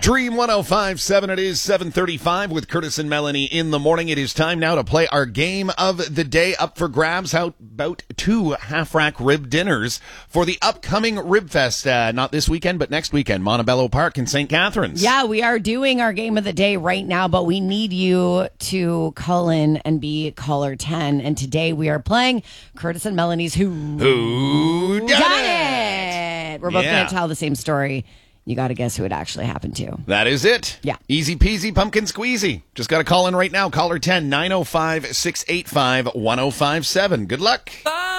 Dream 105.7, it is 7:35 with Curtis and Melanie in the morning. It is time now to play our game of the day. Up for grabs, how about 2 half-rack rib dinners for the upcoming Rib Fest, not this weekend, but next weekend, Montebello Park in St. Catharines. Yeah, we are doing our game of the day right now, but we need you to call in and be caller 10. And today we are playing Curtis and Melanie's Who Done It? We're both going to tell the same story. You got to guess who it actually happened to. That is it. Yeah. Easy peasy, pumpkin squeezy. Just got to call in right now. Caller 10, 905-685-1057. Good luck.